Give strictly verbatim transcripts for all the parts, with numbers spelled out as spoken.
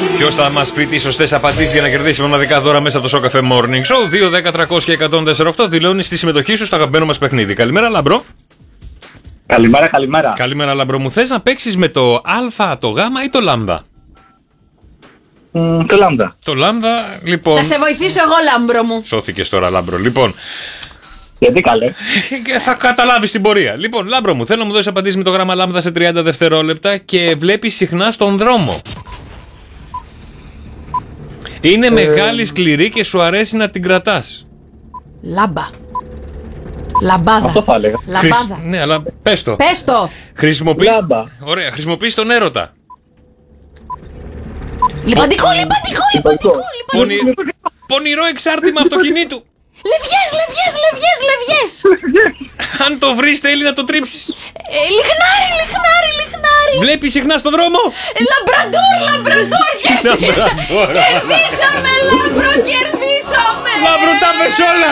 Ποιος θα μας πει τις σωστές απαντήσεις για να κερδίσει μοναδικά δώρα μέσα από το Show Cafe Morning Show? δύο, δέκα, τριακόσια, εκατόν τέσσερα οκτώ. Δηλώνεις τη συμμετοχή σου στο αγαπημένο μας παιχνίδι. Καλημέρα, Λαμπρό. Καλημέρα, καλημέρα. Καλημέρα, Λαμπρό μου. Θες να παίξεις με το Α, το Γ ή το Λ? Mm, το Λάμδα. Το Λάμδα, λοιπόν. Θα σε βοηθήσω εγώ, Λάμπρο μου. Σώθηκες τώρα, Λάμπρο. Λοιπόν. Γιατί καλέ. Θα καταλάβεις την πορεία. Λοιπόν, Λάμπρο μου, θέλω να μου δώσεις απαντήσεις με το γράμμα Λάμδα σε τριάντα δευτερόλεπτα και βλέπεις συχνά στον δρόμο. Είναι ε... μεγάλη, σκληρή και σου αρέσει να την κρατάς. Λάμπα. Λαμπάδα. Αυτό θα έλεγα. Λαμπάδα. Χρησ... Ναι, αλλά πες το. Πες το. Χρησιμοποιείς... Λάμπα. Ωραία, χρησιμοποιείς τον έρωτα. Λιπαντικό, λιπαντικό, λιπαντικό, λιπαντικό. Πονηρό εξάρτημα αυτοκινήτου. Λευγιές, λευγιές, λευγιές, λευγιές. Αν το βρεις θέλει να το τρίψεις. Ε, λιχνάρι, λιχνάρι, λιχνάρι. Βλέπεις συχνά στον δρόμο. Ε, λαμπραντόρ, λαμπραντόρ, κερδίσαμε. Κερδίσαμε, λαμπρο, κερδίσαμε. Λαμπρο, τα πες όλα.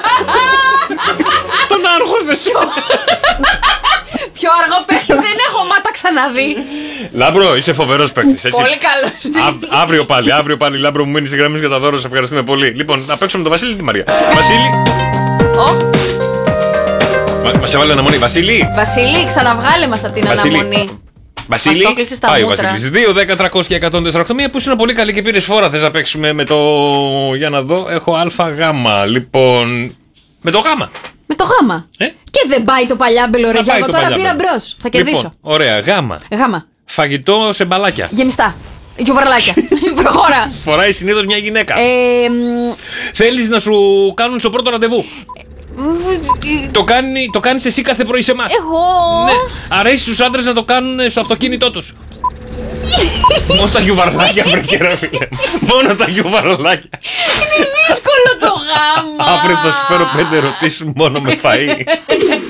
Τον άρχωσε σου. Πιο αργό παίχτη δεν έχω μάτα ξαναδεί. Λάμπρο, είσαι φοβερός παίκτης, έτσι. Πολύ καλός. Α, αύριο πάλι, αύριο πάλι, Λάμπρο μου, μείνει στη γραμμή για τα δώρα. Σε ευχαριστούμε πολύ. Λοιπόν, να παίξουμε τον Βασίλη ή τη Μαρία. Βασίλη. Oh. Μα, μας έβαλε αναμονή. Βασίλη. Βασίλη, ξαναβγάλε μας από την Βασίλη. αναμονή. Βασίλη. Μας το κλείσεις στα Πάει ο μούτρα. Βασίλης. δύο, δέκα, τριακόσια, εκατόν τέσσερα οκτώ. Μία που είναι πολύ καλή και πήρες φόρα. Θες να παίξουμε με το. Για να δω. Έχω Α, Γ. Λοιπόν. Με το Γ. Με το γάμα. Ε? Και δεν πάει το παλιάμπελο, ρε Να πάει Γιώργο. το Τώρα παλιάμπελο. πήρα μπρος. Θα κερδίσω. Λοιπόν, ωραία. Γ. Γάμα. Φαγητό σε μπαλάκια. Γεμιστά. Γιουβαρλάκια. Προχώρα. Φοράει συνήθως μια γυναίκα. Ε, μ, Θέλεις να σου κάνουν στο πρώτο ραντεβού. Το, κάνει, το κάνεις εσύ κάθε πρωί σε εμάς. Εγώ. Ναι. Αρέσει στους άντρες να το κάνουν στο αυτοκίνητό τους. Μόνο τα γιουβαρλάκια, βρήκε ρε φίλε. Μόνο τα γιουβαρλάκια. Είναι δύσκολο το γάμα. Αύριο θα σου φέρω πέντε ερωτήσεις μόνο με φαΐ.